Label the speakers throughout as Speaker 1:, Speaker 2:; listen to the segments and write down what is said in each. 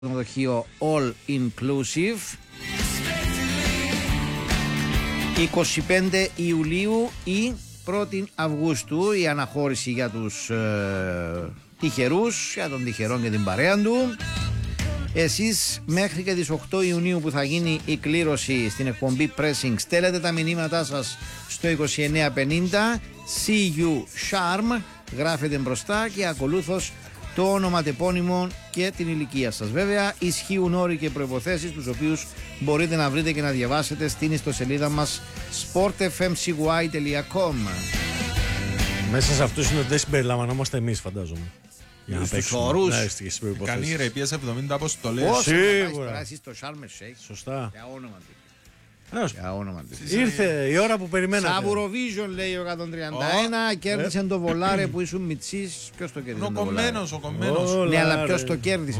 Speaker 1: Ξενοδοχείο All Inclusive. 25 Ιουλίου ή 1η Αυγούστου η αναχώρηση για τους τυχερούς, για τον τυχερό και την παρέα του. Εσείς μέχρι και τις 8 Ιουνίου που θα γίνει η κλήρωση στην εκπομπή Pressing στέλνετε τα μηνύματά σας στο 2950 CU Charm, γράφετε μπροστά και ακολούθως το όνομα, τεπώνυμο και την ηλικία σας. Βέβαια ισχύουν όροι και προϋποθέσεις τους οποίους μπορείτε να βρείτε και να διαβάσετε στην ιστοσελίδα μας sportfmcy.com.
Speaker 2: Μέσα σε αυτούς είναι ότι δεν συμπεριλαμβανόμαστε εμείς, φαντάζομαι. Για να
Speaker 1: στους όρους.
Speaker 3: Κάνει ρε, πιέσε 70 αποστολές.
Speaker 2: Σίγουρα.
Speaker 1: Εσείς στο Sharm el-Sheikh.
Speaker 2: Σωστά.
Speaker 1: Για όνομα του.
Speaker 2: Έως.
Speaker 1: Για όνομα του.
Speaker 2: Ήρθε η ώρα που περιμένατε.
Speaker 1: Σαν Eurovision λέει ο 131, κέρδισε το βολάρε που ήσουν μιτσής. Ποιος το κέρδισε το βολάρε?
Speaker 3: Ο κομμένος.
Speaker 1: Ναι, αλλά ποιος το κέρδισε?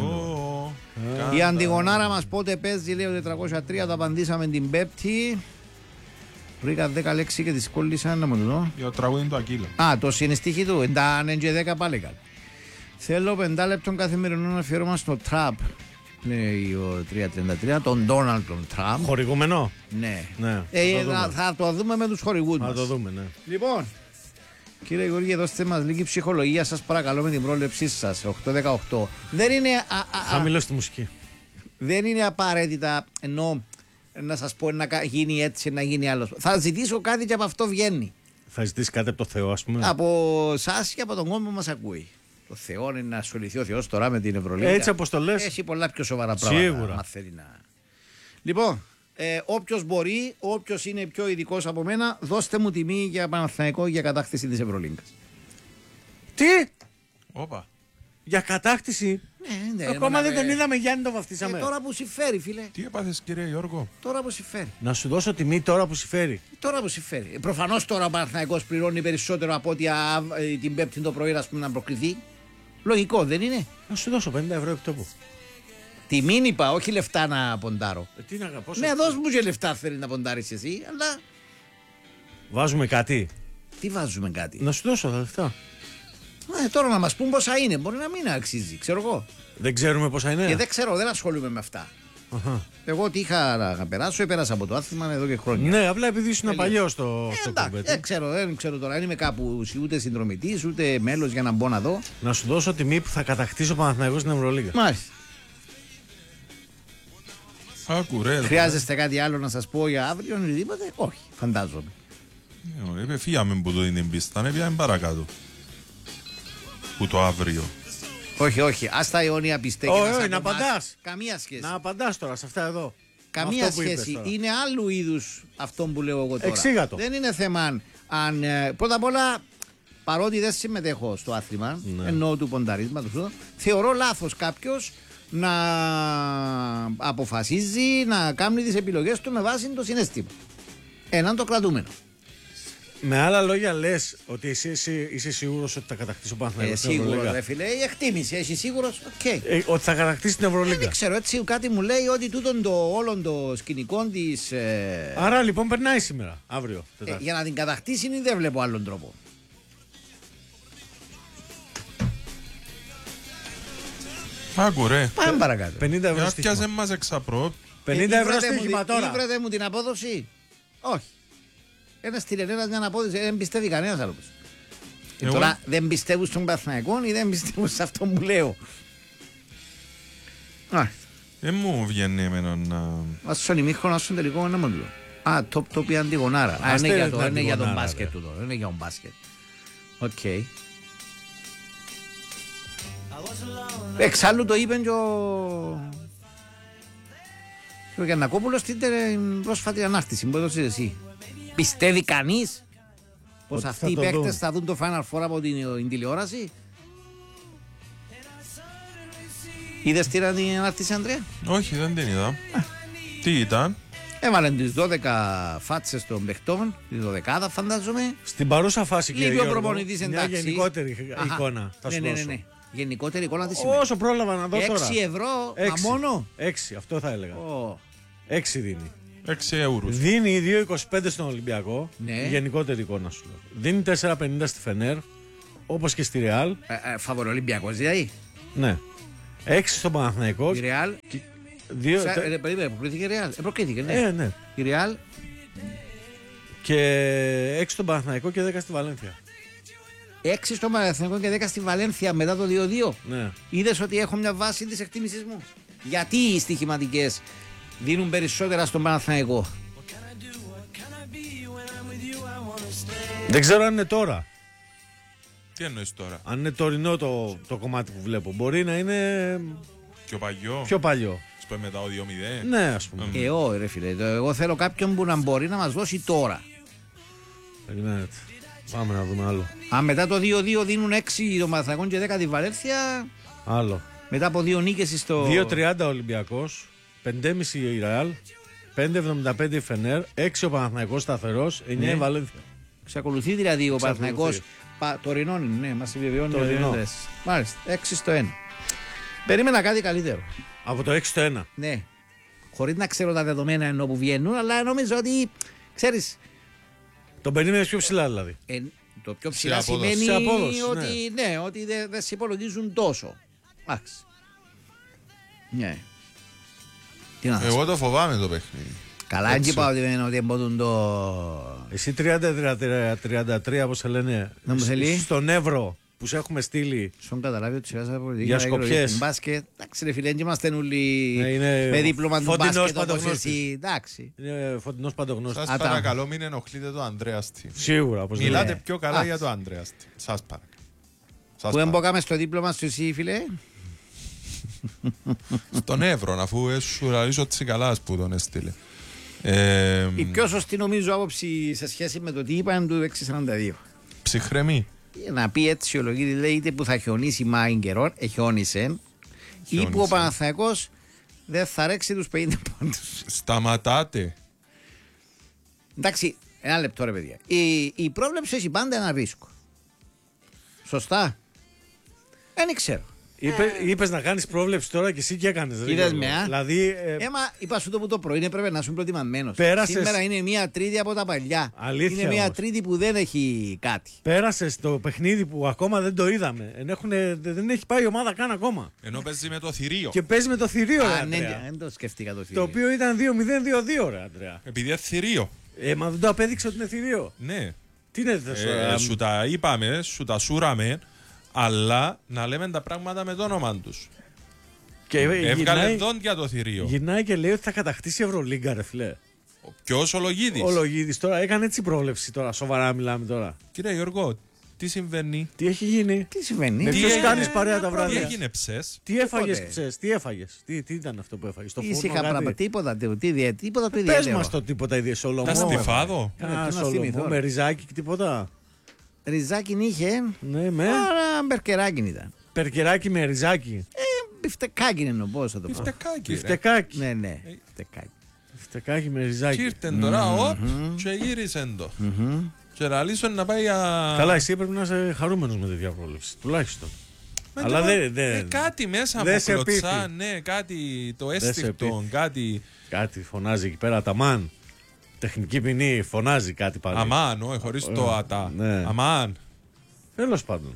Speaker 1: Η Αντιγονάρα μας πότε παίζει, λέει ο 403, το απαντήσαμε την Πέμπτη. Βρήκα 10 λέξεις και τις κόλλησα να μου το δω.
Speaker 3: Για το τραγούδι του Ακύλα.
Speaker 1: Α, το συναισθήχη του, εντάνε και 10 πάλι καλά. Θέλω 5 λεπτών καθημερινών αφιέρωμα στο Τραμπ, λέει ο 333, τον Ντόναλντ τον Τραμπ.
Speaker 2: Χορηγούμενο.
Speaker 1: Ναι.
Speaker 2: Ναι.
Speaker 1: Θα το δούμε με τους χορηγούς μας.
Speaker 2: Θα το δούμε, ναι.
Speaker 1: Λοιπόν, κύριε Γεωργή, δώστε μας λίγη ψυχολογία σας παρακαλώ με την πρόληψή σας. 8-18. Δεν είναι.
Speaker 2: Χαμηλώ στη μουσική.
Speaker 1: Δεν είναι απαραίτητα ενώ να σας πω να γίνει έτσι, να γίνει άλλο. Θα ζητήσω κάτι και από αυτό βγαίνει.
Speaker 2: Θα ζητήσει κάτι από το Θεό, ας πούμε.
Speaker 1: Από εσάς και από τον κόσμο που μας ακούει. Το Θεό είναι να ασχοληθεί ο Θεός τώρα με την Ευρωλίγα.
Speaker 2: Έτσι όπως το λες.
Speaker 1: Έχει πολλά πιο σοβαρά πράγματα.
Speaker 2: Σίγουρα.
Speaker 1: Μαθαίνει να... Λοιπόν, όποιος μπορεί, όποιος είναι πιο ειδικός από μένα, δώστε μου τιμή για Παναθηναϊκό για κατάκτηση της Ευρωλίγκας.
Speaker 2: Τι!
Speaker 3: Όπα.
Speaker 2: Για κατάκτηση.
Speaker 1: Ναι,
Speaker 2: Ακόμα δεν τον είδαμε, Γιάννη, το βαφτίσαμε.
Speaker 1: Τώρα που συμφέρει, φίλε.
Speaker 3: Τι έπαθες κύριε Γιώργο?
Speaker 1: Τώρα που συμφέρει.
Speaker 2: Να σου δώσω τιμή τώρα που συμφέρει.
Speaker 1: Τώρα που συμφέρει. Προφανώς τώρα ο Παναθηναϊκός πληρώνει περισσότερο από ότι την Πέμπτη το πρωί, ας πούμε, να προκληθεί. Λογικό, δεν είναι?
Speaker 2: Να σου δώσω 50 ευρώ επιτόπου.
Speaker 1: Τιμή είπα, όχι λεφτά να ποντάρω.
Speaker 2: Τι να αγαπώ.
Speaker 1: Ναι, δώσ' μου και λεφτά θέλει να ποντάρεις εσύ, αλλά.
Speaker 2: Βάζουμε κάτι.
Speaker 1: Τι βάζουμε κάτι?
Speaker 2: Να σου δώσω τα λεφτά.
Speaker 1: Τώρα να μας πούν πόσα είναι, μπορεί να μην αξίζει, ξέρω εγώ.
Speaker 2: Δεν ξέρουμε πόσα είναι.
Speaker 1: Και δεν ξέρω, δεν ασχολούμαι με αυτά. Εγώ τι είχα να περάσω, πέρασα από το άθλημα εδώ και χρόνια.
Speaker 2: Ναι, απλά επειδή ήσουν παλιό στο
Speaker 1: εντάξει, δεν ξέρω τώρα, δεν είμαι κάπου ούτε συνδρομητής ούτε μέλος για να μπω να δω.
Speaker 2: Να σου δώσω τιμή που θα κατακτήσω ο Παναθηναϊκός στην Ευρωλίγα.
Speaker 1: Μάλιστα.
Speaker 3: Ακουρέ.
Speaker 1: Χρειάζεστε κάτι άλλο να σας πω για αύριο, οτιδήποτε? Όχι, φαντάζομαι.
Speaker 3: Ωραία, φύγαμε που το είναι πίστα, πήγαμε παρακάτω. Που το αύριο.
Speaker 1: Όχι, ας τα αιώνια πιστεύει.
Speaker 2: Όχι, να απαντάς.
Speaker 1: Καμία σχέση.
Speaker 2: Να απαντάς τώρα σε αυτά εδώ.
Speaker 1: Καμία σχέση. Είναι άλλου είδους αυτό που λέω εγώ τώρα.
Speaker 2: Εξήγατο.
Speaker 1: Δεν είναι θέμα αν. Πρώτα απ' όλα, παρότι δεν συμμετέχω στο άθλημα, εννοώ του πονταρίσματος, θεωρώ λάθος κάποιος να αποφασίζει να κάνει τις επιλογές του με βάση το συναίσθημα. Έναν το κρατούμενο.
Speaker 2: Με άλλα λόγια, λες ότι εσύ είσαι σίγουρος ότι θα κατακτήσει ο Παναθηναϊκός στην Ευρωλίγα?
Speaker 1: Σίγουρος, ρε φίλε, η εκτίμηση. Εσύ σίγουρος? Οκ.
Speaker 2: Ότι θα κατακτήσει την Ευρωλίγα.
Speaker 1: Δεν ξέρω, έτσι κάτι μου λέει ότι τούτον όλων το σκηνικό της.
Speaker 2: Άρα λοιπόν περνάει σήμερα, αύριο.
Speaker 1: Για να την κατακτήσει δεν βλέπω άλλον τρόπο.
Speaker 3: Άκουρε.
Speaker 1: Πάμε παρακάτω.
Speaker 2: 50 ευρώ
Speaker 3: Για
Speaker 2: στοίχημα.
Speaker 3: πιάσε μας εξαπρό.
Speaker 2: 50 ευρώ στοίχημα τώρα.
Speaker 1: Ήβρατε μου την απόδοση? Όχι. Ένα στείλε μια απόδοση, δεν πιστεύει κανένας άλλος. Τώρα δεν πιστεύουν στον Παναθηναϊκό ή δεν πιστεύουν σε αυτό που λέω.
Speaker 3: Δεν μου βγαίνει εμένα να...
Speaker 1: Ας στον ημίχρονο, ας στον τελικό, ένα μοντλό. Το πει Αντιγονάρα. Είναι για τον μπάσκετ του τώρα. Είναι για τον μπάσκετ. Οκ. Εξάλλου το είπε και ο Γιαννακόπουλος στην πρόσφατη ανάρτηση που έδωσες εσύ. Πιστεύει κανείς πως αυτοί οι παίκτες θα δουν το Final Four από την τηλεόραση? Είδες τι ήταν η ανάρτηση, Ανδρέα?
Speaker 3: Όχι, δεν την είδα. Τι ήταν?
Speaker 1: Έβαλαν τις 12 φάτσες των παιχτών, τη 12η φαντάζομαι.
Speaker 2: Στην παρούσα φάση, κύριε Γιώργο, μια γενικότερη εικόνα.
Speaker 1: Ναι. Γενικότερη εικόνα τι σημαίνει?
Speaker 2: Όσο πρόλαβα να δω
Speaker 1: 6
Speaker 2: τώρα.
Speaker 1: 6 ευρώ μόνο.
Speaker 2: 6, αυτό θα έλεγα. 6 δίνει.
Speaker 3: 6 ευρώ.
Speaker 2: Δίνει 2,25 στον Ολυμπιακό.
Speaker 1: Ναι.
Speaker 2: Η γενικότερη εικόνα σου λέω. Δίνει 4,50 στη Φενέρ, όπως και στη Ρεάλ.
Speaker 1: Φαβορ Ολυμπιακός δηλαδή.
Speaker 2: Ναι. 6 στον Παναθηναϊκό.
Speaker 1: Η Ρεάλ. Περίμενε, προκρίθηκε η Ρεάλ. Προκρίθηκε, ναι.
Speaker 2: Ναι.
Speaker 1: Η Ρεάλ.
Speaker 2: Και 6 στον Παναθηναϊκό και 10 στη Βαλένθια.
Speaker 1: 6 στο Παναθηναϊκό και 10 στη Βαλένθια μετά το 2-2.
Speaker 2: Ναι.
Speaker 1: Είδες ότι έχω μια βάση της εκτίμησης μου. Γιατί οι στοιχηματικές δίνουν περισσότερα στον Παναθηναϊκό?
Speaker 2: Δεν ξέρω αν είναι τώρα.
Speaker 3: Τι εννοείς τώρα?
Speaker 2: Αν είναι τωρινό το κομμάτι που βλέπω. Μπορεί να είναι
Speaker 3: Πιο παλιό.
Speaker 2: πιο παλιό.
Speaker 3: Ας πούμε μετά ο 2-0.
Speaker 2: Ναι, ας πούμε.
Speaker 1: Όχι ρε φίλε, εγώ θέλω κάποιον που να μπορεί να μας δώσει τώρα.
Speaker 2: Περιμένετε. Πάμε να δούμε άλλο.
Speaker 1: Αν μετά το 2-2 δίνουν 6 το Παναθηναϊκό και 10 τη Βαλένθια,
Speaker 2: Άλλο.
Speaker 1: μετά από 2 νίκες στο...
Speaker 2: 2.30 Ολυμπιακός, 5.30 η Ρεάλ, 5.75 η Φενέρ, 6 ο Παναθηναϊκός σταθερός, 9 η Βαλένθια.
Speaker 1: Εξακολουθεί δηλαδή ο Παναθηναϊκός. Τωρινό είναι, ναι, μας επιβεβαιώνει.
Speaker 2: Τωρινό.
Speaker 1: Μάλιστα, 6 στο 1. Περίμενα κάτι καλύτερο.
Speaker 2: Από το 6 στο 1.
Speaker 1: Ναι. Χωρίς να ξέρω τα δεδομένα ενώ που βγαίνουν, αλλά νομίζω ότι, ξέρεις,
Speaker 2: Τον περίμενες πιο ψηλά δηλαδή.
Speaker 1: το πιο ψηλά
Speaker 3: απόδοση.
Speaker 1: σημαίνει
Speaker 2: Σε απόδοση,
Speaker 1: ότι, ναι, ότι δεν σε υπολογίζουν τόσο. Εντάξει. Ναι. Τι να
Speaker 3: Εγώ το φοβάμαι το παιχνίδι.
Speaker 1: Καλά, δεν είπα ότι μπορούν το...
Speaker 2: Εσύ 30-33, όπως σε λένε,
Speaker 1: Να μου θέλει.
Speaker 2: στον Εύρο που σε έχουμε στείλει.
Speaker 1: Στον καταλάβει ότι σιγά πολιτική.
Speaker 2: Για Σκοπιές.
Speaker 1: Μπάσκετ. Εντάξει ρε φίλε, δεν είμαστε όλοι
Speaker 2: Ναι, είναι
Speaker 1: με δίπλωμα του
Speaker 2: φωτεινός
Speaker 1: μπάσκετ όπως
Speaker 2: παντογνώστης.
Speaker 1: εσύ. Εντάξει.
Speaker 2: Είναι φωτεινός παντογνώστης.
Speaker 3: Σας
Speaker 1: Άτα.
Speaker 3: παρακαλώ μην ενοχλείτε το Ανδρέας τι.
Speaker 2: Σίγουρα, όπως
Speaker 3: Μιλάτε
Speaker 2: λέμε.
Speaker 3: πιο καλά για το Ανδρέας τι. Σας παρακαλώ. Σας
Speaker 1: Που δεν
Speaker 3: παρακαλώ.
Speaker 1: μπήκαμε στο δίπλωμα σου εσύ φίλε.
Speaker 3: Στον Εύρο, αφού σου λαλήσω Τσικαλάς που τον έστειλε.
Speaker 1: Η πιο σωστή νομίζω άποψη σε σχέση με το τι είπαν του 642.
Speaker 3: Ψυχρεμή.
Speaker 1: Να πει έτσι ο Λογίδης λέει είτε που θα χιονίσει μάιν καιρό, εχιόνισε, ή που ο
Speaker 3: Χιόνισε.
Speaker 1: Παναθηναϊκός δεν θα ρέξει τους 50 πόντους.
Speaker 3: Σταματάτε.
Speaker 1: Εντάξει, ένα λεπτό ρε παιδιά. Η πρόβλεψη έχει πάντα ένα ρίσκο. Σωστά. Δεν ξέρω.
Speaker 2: Είπες να κάνεις πρόβλεψη τώρα και εσύ και έκανες. ρε,
Speaker 1: Είδες
Speaker 2: Γιώργο.
Speaker 1: με, α.
Speaker 2: Δηλαδή,
Speaker 1: Έμα, είπα σου το που το πρωί έπρεπε να σου προετοιμασμένος.
Speaker 2: Πέρασες.
Speaker 1: Σήμερα είναι μια τρίτη από τα παλιά.
Speaker 2: Αλήθεια
Speaker 1: είναι μια
Speaker 2: όμως.
Speaker 1: τρίτη που δεν έχει κάτι.
Speaker 2: πέρασες το παιχνίδι που ακόμα δεν το είδαμε. Δεν έχει πάει η ομάδα καν ακόμα.
Speaker 3: Ενώ παίζει με το θηρίο.
Speaker 2: Και παίζει με το θηρίο, ρε
Speaker 1: Α, ναι,
Speaker 2: Αντρέα.
Speaker 1: δεν το σκεφτήκα το
Speaker 2: Το
Speaker 1: θηρίο.
Speaker 2: οποίο ήταν 2-0-2-2, ρε Αντρέα.
Speaker 3: Επειδή είναι θηρίο.
Speaker 2: Μα δεν το απέδειξε ότι είναι θηρίο.
Speaker 3: Ναι.
Speaker 2: Τι είναι αυτό,
Speaker 3: Σου τα είπαμε, σου τα σούραμε, αλλά να λέμε τα πράγματα με το όνομα τους.
Speaker 2: Και
Speaker 3: Έβγαλε δόντια το θηρίο.
Speaker 2: γυρνάει και λέει ότι θα κατακτήσει η Ευρωλίγκα, ρε φιλέ.
Speaker 3: Ποιος ο Λογίδης.
Speaker 2: Ο Λογίδης τώρα έκανε έτσι πρόβλεψη τώρα. Σοβαρά μιλάμε τώρα.
Speaker 3: Κύριε Γιώργο, τι συμβαίνει.
Speaker 2: Τι έχει γίνει.
Speaker 1: Τι συμβαίνει.
Speaker 2: Με
Speaker 3: Τι
Speaker 2: ποιος
Speaker 3: έγινε?
Speaker 2: κάνεις παρέα τα
Speaker 3: Τι
Speaker 2: βράδια.
Speaker 3: έγινε ψες.
Speaker 2: Τι έφαγες
Speaker 1: Τίποτε.
Speaker 2: ψες, τι έφαγες. Τι ήταν αυτό που έφαγες. Στο φούρνο
Speaker 1: Ήσυχα
Speaker 2: κάτι.
Speaker 1: πράγματα. Τίποτα το
Speaker 2: Πες
Speaker 1: ιδιαίτερο.
Speaker 2: μας το τίποτα ιδιαίτερο. Σολομό.
Speaker 3: Τα στιφάδο.
Speaker 1: Τι να
Speaker 2: Σολομό
Speaker 1: θυμηθώ,
Speaker 2: με
Speaker 1: ρε.
Speaker 2: ριζάκι και τίποτα.
Speaker 1: Ριζάκι είχε,
Speaker 2: Ναι, με.
Speaker 1: άρα μπερκεράκι ήταν.
Speaker 2: Περκεράκι με ριζάκι.
Speaker 1: Μπιφτεκάκι είναι πώς θα το πω.
Speaker 3: Φτεκάκι ρε.
Speaker 2: Φτεκάκι.
Speaker 1: Ναι, ναι. Φτεκάκι.
Speaker 2: Φτεκάκι με ριζάκι.
Speaker 3: Και ήρθε τώρα, οπ, και γύρισε το. Και λαλήσω να πάει για...
Speaker 2: Καλά, εσύ πρέπει να είσαι χαρούμενος με τέτοια πρόβλεψη. Τουλάχιστον.
Speaker 3: Με
Speaker 2: Αλλά
Speaker 3: το-
Speaker 2: δεν.
Speaker 3: Κάτι μέσα
Speaker 2: δεν
Speaker 3: μου
Speaker 2: σε
Speaker 3: κλωτσά,
Speaker 2: πείθει.
Speaker 3: ναι, κάτι το
Speaker 2: σε
Speaker 3: αίσθηκτο,
Speaker 2: πείθει.
Speaker 3: κάτι...
Speaker 2: Κάτι φωνάζει εκεί πέρα, ταμάν. Τεχνική ποινή, φωνάζει κάτι πάλι.
Speaker 3: Αμάν, όχι, χωρίς το ατά.
Speaker 2: ναι.
Speaker 3: Αμάν.
Speaker 2: Τέλος πάντων.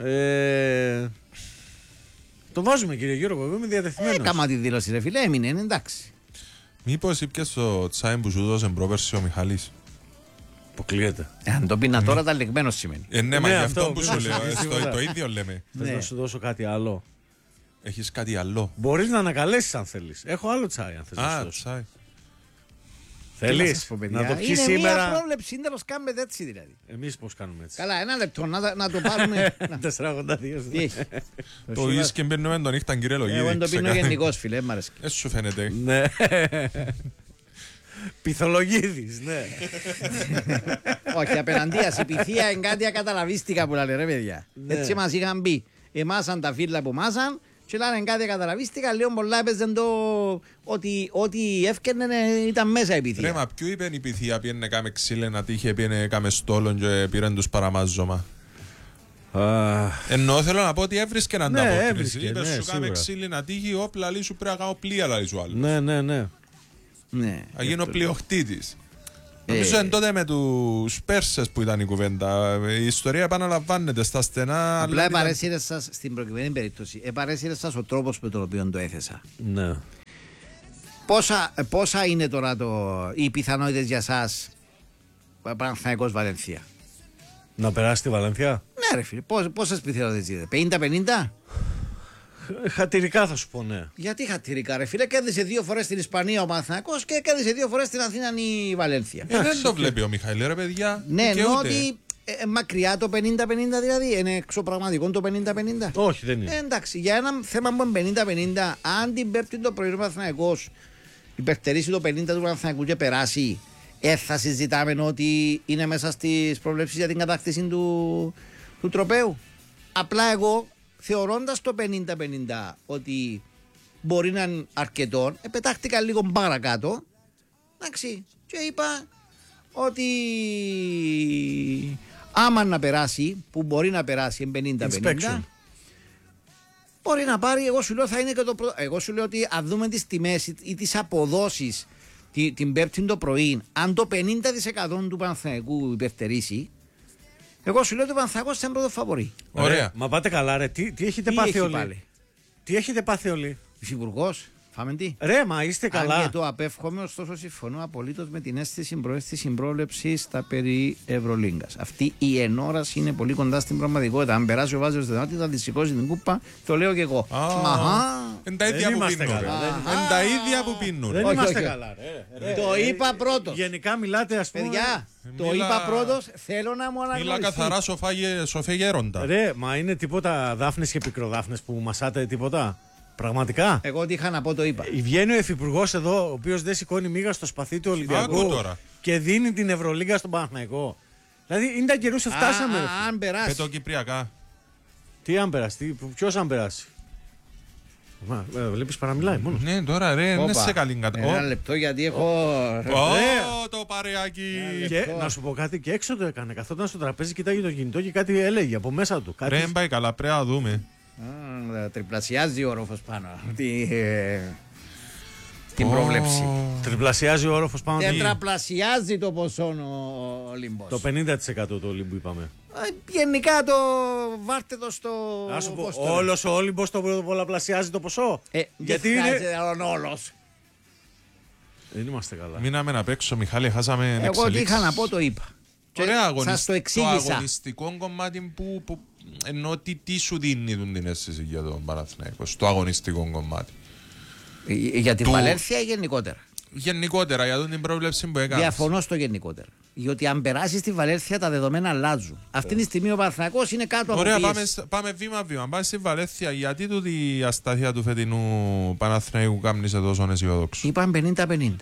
Speaker 2: Το βάζουμε κύριε Γιώργο, εγώ είμαι διατεθειμένος.
Speaker 1: Έκαμα τη δήλωση ρε φίλε, έμεινε, είναι εντάξει.
Speaker 3: Μήπως ήπιες το τσάι που σου δώσε πρόπερση ο Μιχαλής.
Speaker 2: Αποκλείεται.
Speaker 1: Αν το πει να τώρα, τα λεγμένο σημαίνει.
Speaker 3: Ναι, μα
Speaker 2: Ναι,
Speaker 3: γι'
Speaker 2: αυτό
Speaker 3: αυτό που σου
Speaker 2: που-
Speaker 3: λέω,
Speaker 2: σίγουρα.
Speaker 3: το ίδιο λέμε.
Speaker 2: Θες
Speaker 1: Ναι.
Speaker 2: να σου δώσω κάτι άλλο.
Speaker 3: Έχεις κάτι άλλο.
Speaker 2: Μπορείς να ανακαλέσεις αν θέλεις. Έχω άλλο τσάι αν θες να σου
Speaker 3: Α,
Speaker 2: δώσω.
Speaker 3: τσάι.
Speaker 1: Τι να
Speaker 2: Θέλεις
Speaker 1: σας πω, παιδιά.
Speaker 2: να το πιεις
Speaker 1: Είναι μια
Speaker 2: σήμερα.
Speaker 1: πρόβλεψη, είναι να κάνουμε έτσι δηλαδή.
Speaker 2: Εμείς πώς κάνουμε έτσι.
Speaker 1: Καλά, ένα λεπτό, να το πάρουμε. Να.
Speaker 2: 4,82.
Speaker 1: Τι έχει.
Speaker 3: Το ίσκι μπαίνουμε τον νύχταν κύριε Λογίδη.
Speaker 1: Εγώ δεν το πίνω
Speaker 3: ξεκάθαρα.
Speaker 1: γενικός φίλε, μ' αρέσει.
Speaker 3: Σου φαίνεται.
Speaker 2: Ναι. Πυθολογίδης, ναι.
Speaker 1: Όχι, απέναντίας, η πυθία είναι κάτι ακαταλαβίστικα που λένε ρε παιδιά.
Speaker 2: Ναι.
Speaker 1: Έτσι μας είχαν πει. Εμάσαν τα φύλλα που μάσαν και λένε κάτι ακαταλαβίστικα, λίγο πολλά έπαιζαν το ότι έφκαινε ήταν μέσα η
Speaker 3: Ρε,
Speaker 1: πυθία.
Speaker 3: μα ποιο είπε η πυθία πιένε κάμε ξύλε να τύχε, πιένε κάμε στόλον και πήραν τους παραμάζωμα. Ενώ θέλω να πω ότι έβρισκε
Speaker 2: Ναι,
Speaker 3: ανταπόκριση.
Speaker 2: έβρισκε,
Speaker 3: Είπες
Speaker 2: ναι,
Speaker 3: σου κάμε
Speaker 2: σίγουρα.
Speaker 3: ξύλι να τύχει, όπλα λύσου πρέπει να κάνω πλοία λαλή σου άλλο.
Speaker 2: Ναι, ναι, ναι.
Speaker 1: Ναι.
Speaker 3: Θα γίνω πλειοκτήτης. Νομίζω εν τότε με τους Πέρσες που ήταν η κουβέντα. Η ιστορία επαναλαμβάνεται στα στενά.
Speaker 1: Απλά επαρέσυρε σας στην προκειμένη περίπτωση. Επαρέσυρε σας ο τρόπος με τον οποίο το έθεσα.
Speaker 2: Ναι.
Speaker 1: Πόσα είναι τώρα οι πιθανότητες για σας Παναθηναϊκός Βαλένθια?
Speaker 2: Να περάσει τη Βαλένθια.
Speaker 1: Ναι, ρε φίλε, πόσες πιθανότητες είναι? 50-50?
Speaker 2: Χατηρικά θα σου πω, ναι.
Speaker 1: Γιατί χατηρικά, ρε φίλε? Κέρδισε 2 φορές στην Ισπανία ο Παναθηναϊκός και κέρδισε 2 φορές στην Αθήνα η Βαλένθια.
Speaker 3: Δεν το βλέπει ο Μιχαήλ, ρε παιδιά.
Speaker 1: Ναι, ενώ ότι μακριά το 50-50 δηλαδή, είναι εξωπραγματικό το 50-50.
Speaker 2: Όχι, δεν είναι.
Speaker 1: Εντάξει, για ένα θέμα που είναι 50-50, αν την Πέμπτη το πρωί ο Παναθηναϊκός υπερτερήσει το 50 του Παναθηναϊκού και περάσει, θα συζητάμε ότι είναι μέσα στις προβλέψεις για την κατάκτηση του τροπαίου. Απλά εγώ, θεωρώντας το 50-50 ότι μπορεί να είναι αρκετό, πετάχτηκα λίγο παρακάτω, εντάξει, και είπα ότι άμα να περάσει, που μπορεί να περάσει 50-50, μπορεί να πάρει. Εγώ σου λέω θα είναι και το πρώτο. Εγώ σου λέω ότι αν δούμε τις τιμές ή τις αποδόσεις την Πέμπτη το πρωί, αν το 50% του Παναθηναϊκού υπερτερήσει, εγώ σου λέω ότι ο Παναθηναϊκός θα είναι πρώτο φαβορί.
Speaker 3: Ωραία.
Speaker 2: Μα πάτε καλά, ρε. Τι έχετε πάθει όλοι?
Speaker 1: Πάλι.
Speaker 2: Τι έχετε πάθει όλοι?
Speaker 1: Υφυπουργός, φάμε τι?
Speaker 2: Ρε, μα είστε καλά.
Speaker 1: Αν και το απέφχομαι, ωστόσο συμφωνώ απολύτως με την αίσθηση προαίσθηση πρόβλεψη στα περί Ευρωλίγκας. Αυτή η ενόραση είναι πολύ κοντά στην πραγματικότητα. Αν περάσει ο Βάζελος Δενότη, θα τη σηκώσει την κούπα, το λέω και εγώ.
Speaker 3: Εν τα ίδια που πίνουν. Εν τα ίδια που πίνουν.
Speaker 2: Δεν
Speaker 1: Όχι,
Speaker 2: είμαστε
Speaker 1: όχι.
Speaker 2: καλά. Ρε.
Speaker 1: Το είπα πρώτος.
Speaker 2: Γενικά μιλάτε, ας πούμε.
Speaker 1: Παιδιά, το είπα πρώτος, θέλω να μου
Speaker 3: Μίλα
Speaker 1: αναγνωριστεί.
Speaker 3: καθαρά σοφέ γέροντα.
Speaker 2: Ρε, μα είναι τίποτα δάφνες και πικροδάφνες που μασάτε τίποτα? Πραγματικά.
Speaker 1: Εγώ ό,τι είχα να πω το είπα.
Speaker 2: Βγαίνει ο Υφυπουργός εδώ, ο οποίος δεν σηκώνει μίγα στο σπαθί του Ολυμπιακού
Speaker 3: Άκου τώρα.
Speaker 2: και δίνει την Ευρωλίγκα στον Παναθηναϊκό. Δηλαδή είναι τα καιρού σε φτάσαμε. ρε.
Speaker 1: Αν περάσει.
Speaker 3: Και το Κυπριακά.
Speaker 2: Τι αν περάσει, ποιος αν περάσει? Βλέπεις παραμιλάει μόνο.
Speaker 3: Ναι, τώρα ρε, είναι
Speaker 1: Όπα.
Speaker 3: σε καλή
Speaker 1: Ένα
Speaker 3: κατάσταση.
Speaker 1: λεπτό γιατί έχω.
Speaker 3: Το παρεάκι.
Speaker 2: Και να σου πω κάτι, και έξω το έκανε. Καθόταν στο τραπέζι, κοιτάγει το κινητό και κάτι έλεγε από μέσα του. Κάτι...
Speaker 3: Ρε, δεν πάει καλά, πρέπει να δούμε.
Speaker 1: Τριπλασιάζει ο όροφος πάνω. Την πρόβλεψη.
Speaker 2: Τριπλασιάζει ο όροφος πάνω.
Speaker 1: Τετραπλασιάζει το ποσό ο Λίμπος.
Speaker 2: Το 50% του Ολύμπου είπαμε.
Speaker 1: Γενικά το βάρτε το στο.
Speaker 2: Να σου πω,
Speaker 1: πώς το λένε.
Speaker 2: όλος ο Όλυμπος το πολλαπλασιάζει το ποσό.
Speaker 1: Γιατί είναι. Όλος.
Speaker 2: Δεν είμαστε καλά.
Speaker 3: Μείναμε να παίξω, Μιχάλη, χάσαμε
Speaker 1: Εγώ τι
Speaker 3: εξελίξεις.
Speaker 1: είχα να πω το είπα.
Speaker 3: Ωραία,
Speaker 1: Σας το
Speaker 3: το
Speaker 1: εξήγησα.
Speaker 3: αγωνιστικό κομμάτι που ενώ τι σου δίνει την αίσθηση για τον Παναθηναϊκό, στο αγωνιστικό κομμάτι.
Speaker 1: Για την Βαλένθια ή γενικότερα?
Speaker 3: Γενικότερα, για την πρόβλεψη που έκανες.
Speaker 1: Διαφωνώ στο γενικότερα. Γιατί αν περάσει στη Βαλένθια τα δεδομένα αλλάζουν. Αυτή τη στιγμή ο Παναθηναϊκός είναι κάτω από
Speaker 3: Ωραία,
Speaker 1: πίεση.
Speaker 3: πάμε βήμα-βήμα. Πάμε στη Βαλένθια. Γιατί τούτη η αστάθεια του φετινού Παναθηναϊκού κάμνησε τόσο αισιοδόξου?
Speaker 1: Είπαν 50-50.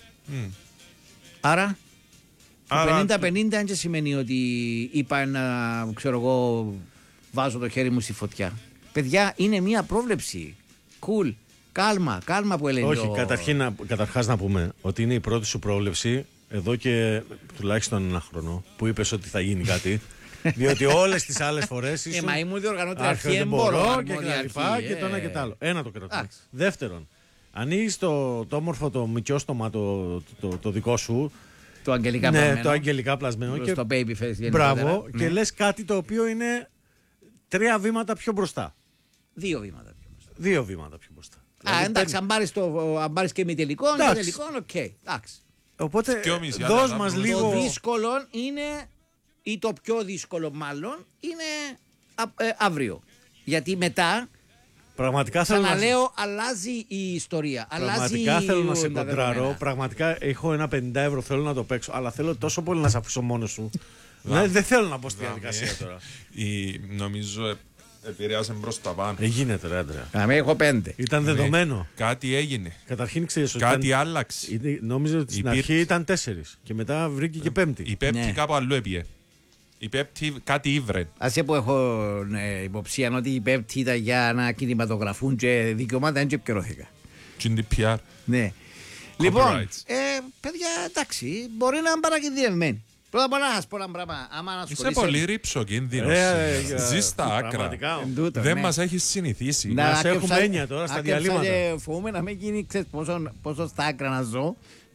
Speaker 1: Άρα,
Speaker 3: Άρα-
Speaker 1: 50-50 δεν και σημαίνει ότι είπα να, ξέρω εγώ, βάζω το χέρι μου στη φωτιά. Παιδιά, είναι μια πρόβλεψη. Cool. Κάλμα που έλεγε.
Speaker 2: Όχι, καταρχάς να πούμε ότι είναι η πρώτη σου πρόβλεψη εδώ και τουλάχιστον ένα χρόνο που είπες ότι θα γίνει κάτι. Διότι όλες τις άλλες φορές ήσουν.
Speaker 1: Μα ήμουν διοργανώτρια αρχή,
Speaker 2: δεν
Speaker 1: μπορώ
Speaker 2: και τα λοιπά και το ένα και το άλλο. Ένα το κρατώ.
Speaker 1: Εντάξει.
Speaker 2: Δεύτερον, ανοίγεις το όμορφο το μικιόστομα το δικό σου.
Speaker 1: Το αγγελικά
Speaker 2: Ναι,
Speaker 1: πλασμένο.
Speaker 2: το αγγελικά πλασμένο. Και
Speaker 1: Στο baby face γενικότερα.
Speaker 2: μπράβο,
Speaker 1: Ναι.
Speaker 2: και λες κάτι το οποίο είναι 3 βήματα πιο μπροστά.
Speaker 1: 2 βήματα πιο μπροστά.
Speaker 2: 2 βήματα πιο μπροστά.
Speaker 1: Α, εντάξει, αν πάρεις και μη τελικό,
Speaker 2: Εντάξει.
Speaker 1: τελικό, οκ. Εντάξει.
Speaker 2: Οπότε
Speaker 3: Δυόμιση,
Speaker 2: δώσ'
Speaker 3: άντε,
Speaker 2: μας
Speaker 3: να
Speaker 2: λίγο.
Speaker 1: Το δύσκολο είναι, ή το πιο δύσκολο μάλλον, είναι αύριο. Γιατί μετά,
Speaker 2: Πραγματικά θέλω να
Speaker 1: ξαναλέω, αλλάζει η ιστορία.
Speaker 2: Πραγματικά θέλω να σε
Speaker 1: τα
Speaker 2: κοντράρω.
Speaker 1: δεδομένα.
Speaker 2: Πραγματικά έχω ένα 50 ευρώ, θέλω να το παίξω. Αλλά θέλω τόσο πολύ να σε αφήσω μόνο σου. Δεν θέλω να μπω στη διαδικασία τώρα.
Speaker 3: Νομίζω επηρεάσε προς τα πάνω.
Speaker 2: Γίνεται, ρε άντρα.
Speaker 1: Καμία έχω 5.
Speaker 2: Ήταν δεδομένο.
Speaker 3: Κάτι έγινε.
Speaker 2: Καταρχήν ξέρεις ότι.
Speaker 3: Κάτι άλλαξε.
Speaker 2: Νόμιζα ότι στην
Speaker 3: Υπήρξε.
Speaker 2: αρχή ήταν 4 και μετά βρήκε και 5η.
Speaker 3: Η Πέπτη
Speaker 1: Ναι.
Speaker 3: κάπου αλλού έπιε. Η Πέπτη κάτι ήβρε.
Speaker 1: Ας που έχω υποψία ότι η Πέμπτη ήταν για να κινηματογραφούν και δικαιωμάτα δεν και επικαιρώθηκα.
Speaker 3: GDPR.
Speaker 1: Ναι. Λοιπόν,
Speaker 3: Copyrights.
Speaker 1: παιδιά, εντάξει, μπορεί να είναι παρακινδυνευμένοι. Πρώτα απ' όλα να σας πω ένα πράγμα. Άμα
Speaker 3: Είσαι
Speaker 1: ασχολείσαι.
Speaker 3: πολύ ρίψο κίνδυνος. Ζεις στα άκρα.
Speaker 2: Πραγματικά.
Speaker 1: Εν τούτο,
Speaker 3: Δεν
Speaker 1: ναι.
Speaker 3: μας έχεις συνηθίσει.
Speaker 2: Να σε
Speaker 1: άκεψα-
Speaker 2: έχουμε έννοια τώρα στα
Speaker 1: άκεψα
Speaker 2: διαλύματα.
Speaker 1: και φοβούμαι να μην γίνει, ξέρεις, πόσο στα άκρα να ζω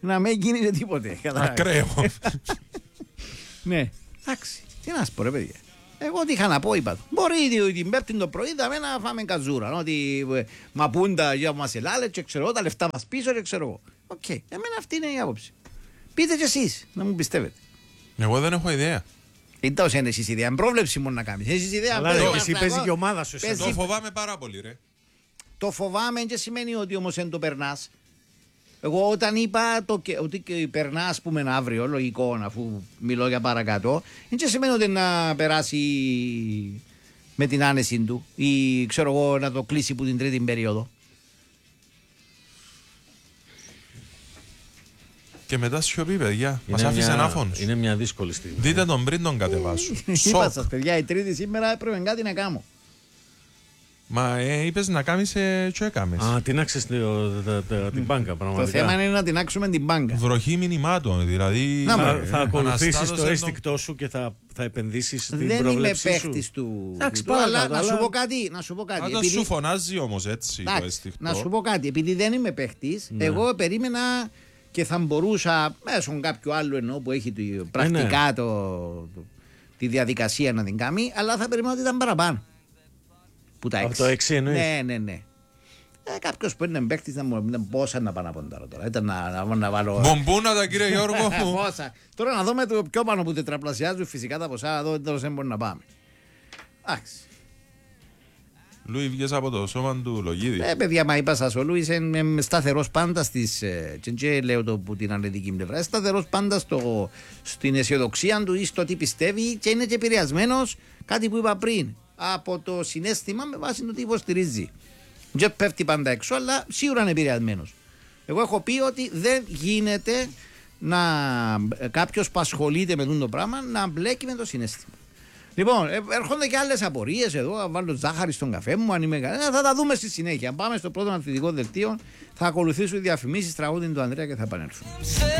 Speaker 1: να μην γίνει τίποτε.
Speaker 3: Ακραίο.
Speaker 1: Ναι, εντάξει, τι να σου πω ρε παιδιά. Εγώ τι είχα να πω, είπα του. Μπορεί την Πέμπτη το πρωί να φάμε καζούρα. Ότι μα πούν τα για μας ελάλε και ξέρω εγώ, τα λεφτά μας πίσω και ξέρω εγώ. Οκ, εμένα αυτή είναι η άποψη. Πείτε κι εσείς να μου πιστεύετε.
Speaker 3: Εγώ δεν έχω ιδέα.
Speaker 1: Δεν τόσο είναι εσείς ιδέα, πρόβλεψη μόνο να κάνεις. Εσείς ιδέα,
Speaker 2: Αλλά εσύ παίζει και η ομάδα σου.
Speaker 1: Παίζει.
Speaker 3: Το φοβάμαι πάρα πολύ, ρε.
Speaker 1: Το φοβάμαι και σημαίνει ότι όμως δεν το περνάς. Εγώ όταν είπα ότι περνά, ας πούμε, αύριο, λογικό αφού μιλώ για παρακάτω, δεν σημαίνει ότι να περάσει με την άνεση του ή ξέρω εγώ να το κλείσει που την τρίτη περίοδο.
Speaker 3: Και μετά σιωπή, παιδιά. Μας άφησε άφωνος.
Speaker 2: Είναι μια δύσκολη στιγμή.
Speaker 3: Δείτε τον πριν τον κατεβάσου.
Speaker 1: Είπα σας παιδιά, η τρίτη σήμερα έπρεπε κάτι να κάνω.
Speaker 3: Μα είπες να κάνεις και έκαμες.
Speaker 2: Α, τίναξες την μπάνκα πραγματικά.
Speaker 1: Το θέμα είναι να τινάξουμε την μπάνκα.
Speaker 3: Βροχή μηνυμάτων, δηλαδή.
Speaker 2: Θα ακολουθήσεις το
Speaker 3: αναστάτωσε
Speaker 2: αίσθηκτό σου και θα επενδύσεις στην
Speaker 1: Δεν είμαι
Speaker 2: πρόβλεψή σου.
Speaker 1: παίχτης του.
Speaker 2: Εντάξει,
Speaker 1: Αλλά
Speaker 2: αλλά-
Speaker 1: να σου πω κάτι.
Speaker 3: Αλλά σου φωνάζει όμως έτσι το
Speaker 1: Εντάξει,
Speaker 3: αίσθηκτο.
Speaker 1: να σου πω κάτι, επειδή δεν είμαι παίχτης,
Speaker 2: Ναι.
Speaker 1: εγώ περίμενα και θα μπορούσα μέσω κάποιου άλλου εννοώ που έχει πρακτικά τη διαδικασία να την κάνει, αλλά θα περίμενα ότι ήταν παραπάνω. Που τα
Speaker 2: Από το 6 εννοείς.
Speaker 1: Ναι. Κάποιος που είναι παίχτης να μου πόσα να πάω να ποντάρω τώρα. Ήταν να βάλω.
Speaker 3: Μπομπούνα κύριε Γιώργο μου.
Speaker 1: Πόσα. Τώρα να δούμε το πιο πάνω που τετραπλασιάζουν φυσικά τα ποσά, να δω τέλος δεν μπορεί να πάμε. Εντάξει.
Speaker 3: Λούι, βγες από το σώμα του Λογίδη.
Speaker 1: Παιδιά, μα είπα σας, ο Λούις είναι σταθερός πάντα στις. Και λέω το που την αρνητική πλευρά. Σταθερός πάντα στην αισιοδοξία του ή στο τι πιστεύει και είναι και επηρεασμένος, κάτι που είπα πριν, από το συναίσθημα με βάση το τι υποστηρίζει. Δεν πέφτει πάντα έξω, αλλά σίγουρα είναι επηρεασμένος. Εγώ έχω πει ότι δεν γίνεται κάποιος που ασχολείται με το πράγμα να μπλέκει με το συναίσθημα. Λοιπόν, έρχονται και άλλες απορίες εδώ. Θα βάλω ζάχαρη στον καφέ μου, αν είμαι κανένα. Θα τα δούμε στη συνέχεια. Πάμε στο πρώτο αθλητικό δελτίο. Θα ακολουθήσουν οι διαφημίσεις, τραγούδι του Ανδρέα και θα επανέλθουμε.